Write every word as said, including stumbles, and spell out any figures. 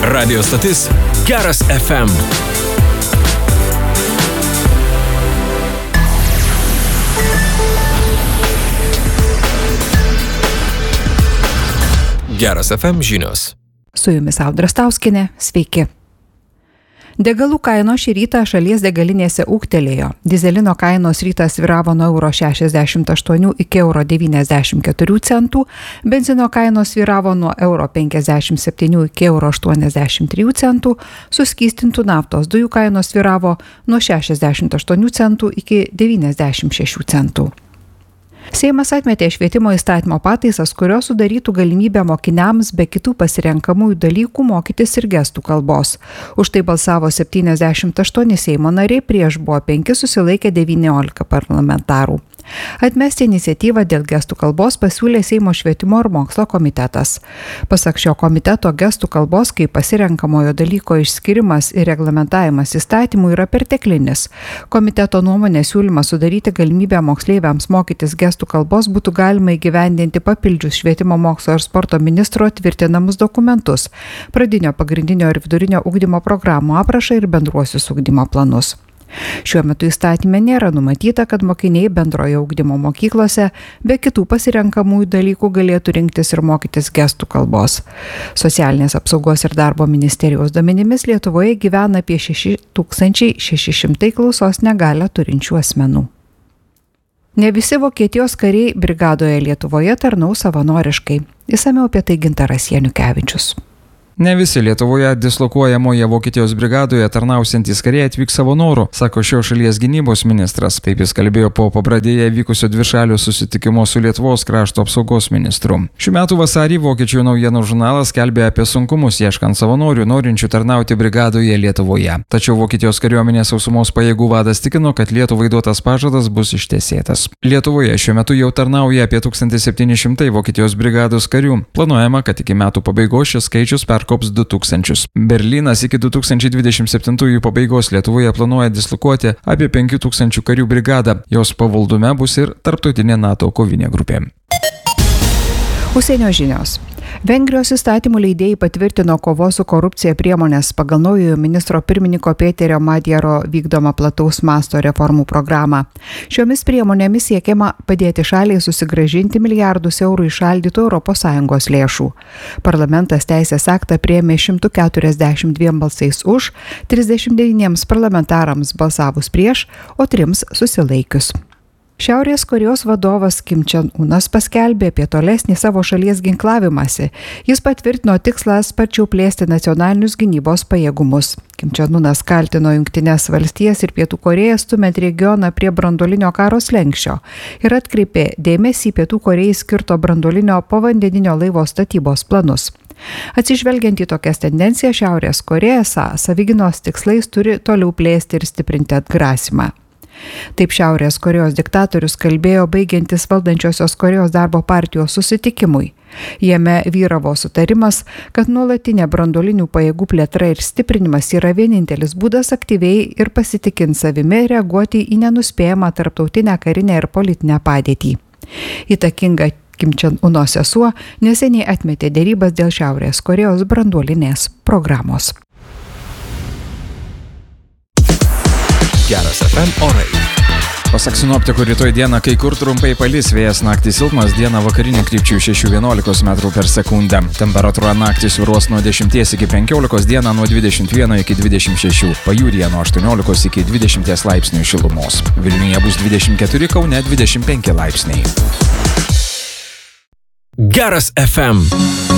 Radio stotis Geras F M. Geras F M žinios. Su jumis Audra Stauskienė, sveiki. Degalų kainos šį rytą šalies degalinėse ūgtelėjo. Dizelino kainos rytą svyravo nuo euro šešiasdešimt aštuonių iki euro devyniasdešimt keturių centų, benzino kainos svyravo nuo euro penkiasdešimt septynių iki euro aštuoniasdešimt trijų centų, suskystintų naftos dujų kainos svyravo nuo šešiasdešimt aštuonių centų iki devyniasdešimt šešių centų. Seimas atmetė švietimo įstatymo pataisas, kurios sudarytų galimybę mokiniams be kitų pasirenkamųjų dalykų mokytis ir gestų kalbos. Už tai balsavo septyniasdešimt aštuoni Seimo nariai, prieš buvo penki, susilaikė devyniolika parlamentarų. Atmesti iniciatyvą dėl gestų kalbos pasiūlė Seimo švietimo ir mokslo komitetas. Pasak šio komiteto, gestų kalbos kaip pasirenkamojo dalyko išskirimas ir reglamentavimas įstatymų yra perteklinis. Komiteto nuomonė siūlymas sudaryti galimybę moksleiviams mokytis gestų kalbos būtų galima įgyvendinti papildžius švietimo mokslo ir sporto ministro tvirtinamus dokumentus, pradinio, pagrindinio ir vidurinio ugdymo programų aprašą ir bendruosius ugdymo planus. Šiuo metu įstatyme nėra numatyta, kad mokiniai bendrojo ugdymo mokyklose be kitų pasirenkamųjų dalykų galėtų rinktis ir mokytis gestų kalbos. Socialinės apsaugos ir darbo ministerijos duomenimis Lietuvoje gyvena apie šeši tūkstančiai šeši šimtai klausos negalią turinčių asmenų. Ne visi Vokietijos kariai brigadoje Lietuvoje tarnaus savanoriškai. Išsamiau apie tai Gintaras Janukevičius. Ne visi Lietuvoje dislokuojamoje Vokietijos brigadoje tarnausiantys kariai atvyks savo noru, sako šios šalies gynybos ministras. Taip jis kalbėjo po Pabradėje vykusio dvišalio susitikimo su Lietuvos krašto apsaugos ministru. Šių metų vasarį Vokiečių naujienų žurnalas skelbė apie sunkumus ieškant savanorių norinčių tarnauti brigadoje Lietuvoje. Tačiau Vokietijos kariuomenės sausumos pajėgų vadas tikino, kad Lietuvai duotas pažadas bus ištesėtas. Lietuvoje šiuo metu jau tarnauja apie tūkstantis septyni šimtai Vokietijos brigados karių. Planuojama, kad iki metų pabaigos šis skaičius per kops du tūkstančius. Berlynas iki du tūkstančiai dvidešimt septintųjų pabaigos Lietuvoje planuoja dislokuoti apie penkių tūkstančių karių brigadą. Jos pavaldume bus ir tarptautinė NATO kovinė grupė. Užsienio žinios. Vengrijos įstatymų leidėjai patvirtino kovos su korupcija priemonės pagal naujojo ministro pirmininko Peterio Madjaro vykdomą plataus masto reformų programą. Šiomis priemonėmis siekiama padėti šaliai susigrąžinti milijardus eurų įšaldytų Europos Sąjungos lėšų. Parlamentas teisės aktą priėmė šimtu keturiasdešimt dviem balsais už, trisdešimt devyniems parlamentarams balsavus prieš, o trims susilaikius. Šiaurės Korėjos vadovas Kim Čion Unas paskelbė apie tolesnį savo šalies ginklavimąsi. Jis patvirtino tikslą sparčiau plėsti nacionalinius gynybos pajėgumus. Kim Čion Unas kaltino Jungtines valstijas ir Pietų Korėją stumiant regioną prie branduolinio karo slenksčio ir atkreipė dėmesį į Pietų Korėjai skirto branduolinio povandeninio laivo statybos planus. Atsižvelgiant į tokias tendencijas, Šiaurės Korėja savigynos tikslais turi toliau plėsti ir stiprinti atgrasymą. Taip Šiaurės Korėjos diktatorius kalbėjo baigiantis valdančiosios Korėjos darbo partijos susitikimui. Jame vyravo sutarimas, kad nuolatinė branduolinių pajėgų plėtra ir stiprinimas yra vienintelis būdas aktyviai ir pasitikint savimi reaguoti į nenuspėjamą tarptautinę karinę ir politinę padėtį. Įtakinga Kim Čion Uno sesuo neseniai atmetė derybas dėl Šiaurės Korėjos branduolinės programos. Geras F M orai. Pasak sinoptikų, rytoj dieną kai kur trumpai palis, vėjas naktį silpnas, dieną vakarinių krypčių šeši vienuolika metrų per sekundę. Temperatūra naktį svyruos nuo dešimties iki penkiolikos, dieną nuo dvidešimt vieno iki dvidešimt šešių, pajūryje nuo aštuoniolikos iki dvidešimties laipsnių šilumos. Vilniuje bus dvidešimt keturi, Kaune dvidešimt penki laipsniai. Geras F M.